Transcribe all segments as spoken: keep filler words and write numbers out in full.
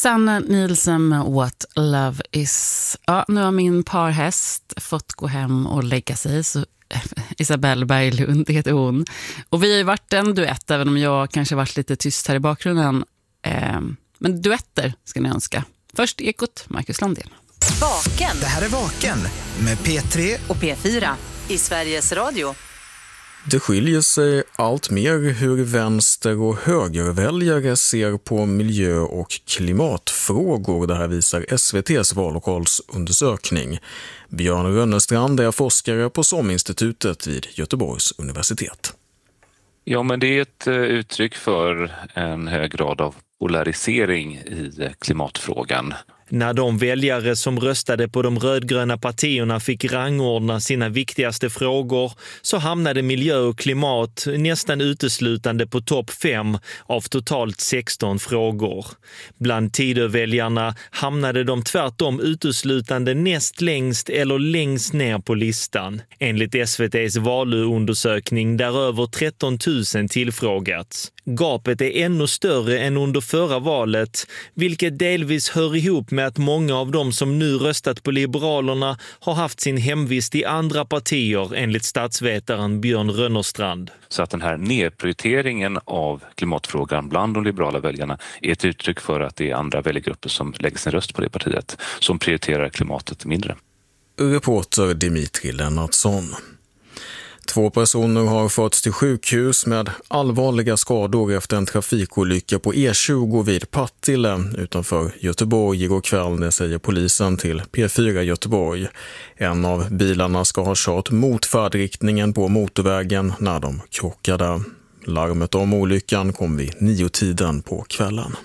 Sanna Nielsen med What Love Is. Ja, nu har min parhäst fått gå hem och lägga sig, så Isabelle Berglund heter hon. Och vi har ju varit en duett, även om jag kanske varit lite tyst här i bakgrunden. Eh, men duetter ska ni önska. Först Ekot, Marcus Landén. Vaken. Det här är Vaken med P tre och P fyra i Sveriges Radio. Det skiljer sig allt mer hur vänster- och högerväljare ser på miljö- och klimatfrågor. Det här visar S V T:s vallokalsundersökning. Björn Rönnestrand är forskare på SOM-institutet vid Göteborgs universitet. Ja, men det är ett uttryck för en hög grad av polarisering i klimatfrågan. När de väljare som röstade på de rödgröna partierna fick rangordna sina viktigaste frågor så hamnade miljö och klimat nästan uteslutande på topp fem av totalt sexton frågor. Bland Tidöväljarna hamnade de tvärtom uteslutande näst längst eller längst ner på listan. Enligt S V T:s valundersökning där över tretton tusen tillfrågats. Gapet är ännu större än under förra valet, vilket delvis hör ihop med att många av dem som nu röstat på Liberalerna har haft sin hemvist i andra partier, enligt statsvetaren Björn Rönnestrand. Så att den här nedprioriteringen av klimatfrågan bland de liberala väljarna är ett uttryck för att det är andra väljargrupper som lägger sin röst på det partiet som prioriterar klimatet mindre. Reporter Dimitri Lennartsson. Två personer har förts till sjukhus med allvarliga skador efter en trafikolycka på E tjugo vid Partille utanför Göteborg igår kväll, det säger polisen till P fyra Göteborg. En av bilarna ska ha kört mot färdriktningen på motorvägen när de krockade. Larmet om olyckan kom vid nio-tiden på kvällen.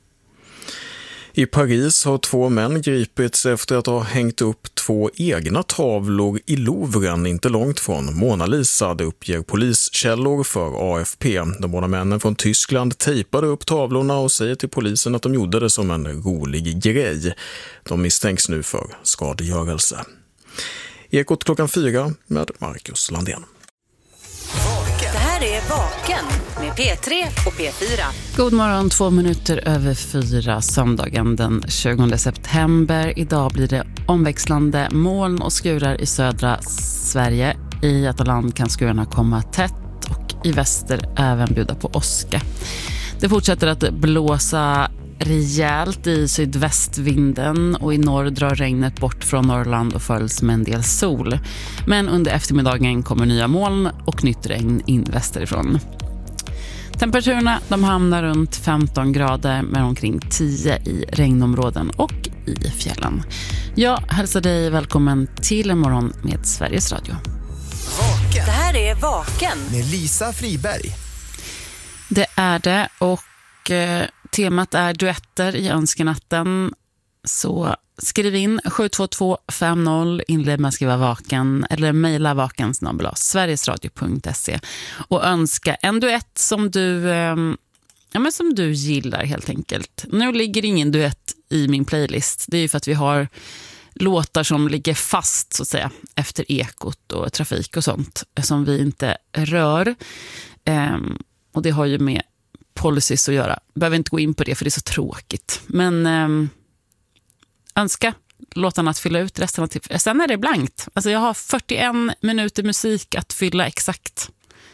I Paris har två män gripits efter att ha hängt upp två egna tavlor i Louvren inte långt från Mona Lisa, det uppger poliskällor för A F P. De båda männen från Tyskland tejpade upp tavlorna och säger till polisen att de gjorde det som en rolig grej. De misstänks nu för skadegörelse. Ekot klockan fyra med Marcus Landén. Det här är Vaken med P tre och P fyra. God morgon, två minuter över fyra, söndagen den tjugonde september. Idag blir det omväxlande moln och skurar i södra Sverige. I Götaland kan skurarna komma tätt och i väster även bjuda på åska. Det fortsätter att blåsa rejält i sydvästvinden och i norr drar regnet bort från Norrland och följs med en del sol. Men under eftermiddagen kommer nya moln och nytt regn in västerifrån. Temperaturerna de hamnar runt femton grader med omkring tio i regnområden och i fjällen. Jag hälsar dig välkommen till en morgon med Sveriges Radio. Vaken. Det här är Vaken med Lisa Friberg. Det är det och eh, temat är duetter i önskenatten. Så skriv in sju två två fem noll, inled med att skriva vaken eller mejla vaken snabel-a sverigesradio punkt se och önska en duett som du, eh, ja, men som du gillar helt enkelt. Nu ligger ingen duett i min playlist. Det är ju för att vi har låtar som ligger fast så att säga efter ekot och trafik och sånt som vi inte rör. Eh, och det har ju med policies att göra. Behöver inte gå in på det för det är så tråkigt. Men eh, önska låtarna att fylla ut resten av tiden. Sen är det blankt. Alltså jag har fyrtioen minuter musik att fylla exakt.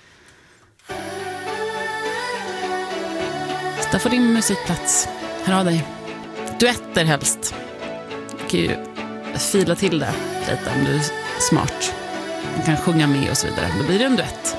Så där får din musikplats. Här har dig. Duetter helst. Du kan ju fila till det lite om du är smart. Du kan sjunga med och så vidare. Då blir det en duett.